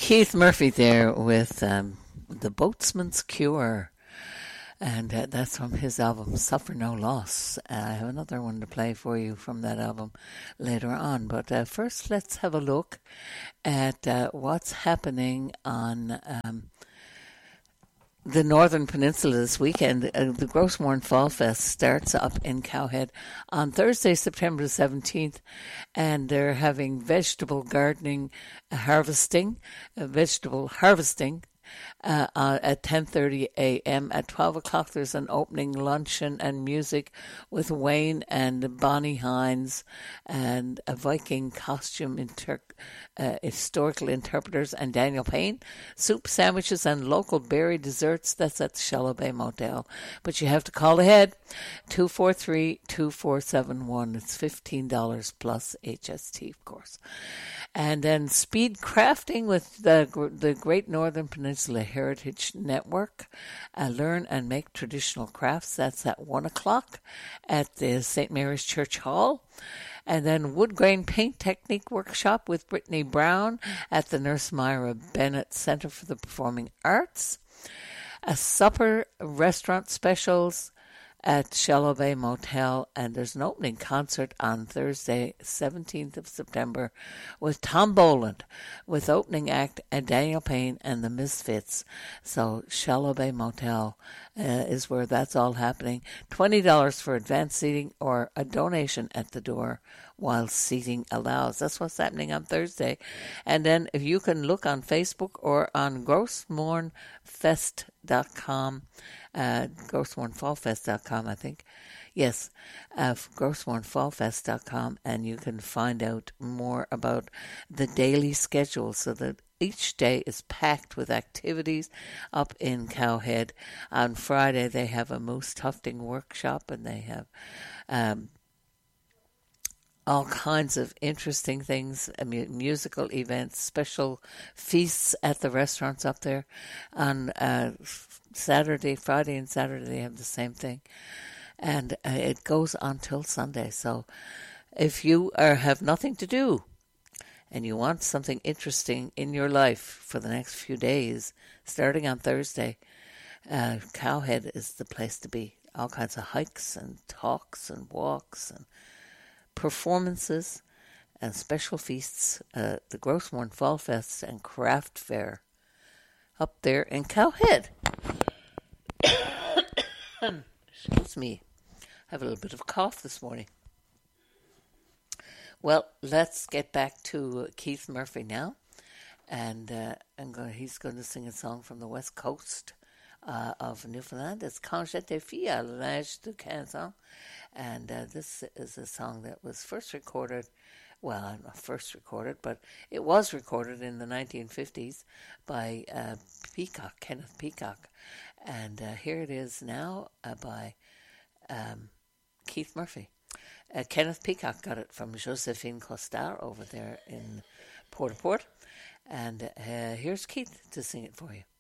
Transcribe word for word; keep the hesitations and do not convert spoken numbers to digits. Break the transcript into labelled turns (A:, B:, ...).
A: Keith Murphy there with um, The Boatsman's Cure. And uh, that's from his album Suffer No Loss. Uh, I have another one to play for you from that album later on. But uh, first, let's have a look at uh, what's happening on um, the Northern Peninsula this weekend. Uh, the Grossmorn Fall Fest starts up in Cowhead on Thursday, September seventeenth, and they're having vegetable gardening, uh, harvesting, uh, vegetable harvesting, Uh, uh, at ten thirty a.m. At twelve o'clock, there's an opening luncheon and music with Wayne and Bonnie Hines and a Viking costume inter- uh, historical interpreters and Daniel Payne. Soup, sandwiches, and local berry desserts. That's at the Shallow Bay Motel. But you have to call ahead, two four three, two four seven one. It's fifteen dollars plus H S T, of course. And then speed crafting with the the Great Northern Peninsula Heritage Network. Uh, learn and make traditional crafts. That's at one o'clock at the Saint Mary's Church Hall. And then wood grain paint technique workshop with Brittany Brown at the Nurse Myra Bennett Center for the Performing Arts. A supper restaurant specials at Shallow Bay Motel, and there's an opening concert on Thursday, seventeenth of September, with Tom Boland, with opening act and Daniel Payne and the Misfits. So Shallow Bay Motel uh, is where that's all happening. twenty dollars for advanced seating or a donation at the door while seating allows. That's what's happening on Thursday. And then if you can look on Facebook or on grossmorn fest dot com, uh, grossmorn fall fest dot com, I think. Yes, uh, grossmorn fall fest dot com, and you can find out more about the daily schedule so that each day is packed with activities up in Cowhead. On Friday, they have a moose tufting workshop, and they have um, all kinds of interesting things, musical events, special feasts at the restaurants up there. On uh, Saturday, Friday and Saturday, they have the same thing. And uh, it goes on till Sunday. So if you are, have nothing to do and you want something interesting in your life for the next few days, starting on Thursday, uh, Cowhead is the place to be. All kinds of hikes and talks and walks and performances and special feasts, uh, the Grossmorn Fall Fest and Craft Fair up there in Cowhead. Excuse me. I have a little bit of a cough this morning. Well, let's get back to Keith Murphy now. And uh, I'm going, he's going to sing a song from the west coast uh, of Newfoundland. It's Quand j'étais fille à l'âge de quinze ans. And uh, this is a song that was first recorded, well, not first recorded, but it was recorded in the nineteen fifties by uh, Peacock, Kenneth Peacock. And uh, here it is now uh, by um, Keith Murphy. Uh, Kenneth Peacock got it from Josephine Costar over there in Port-au-Port. And uh, here's Keith to sing it for you.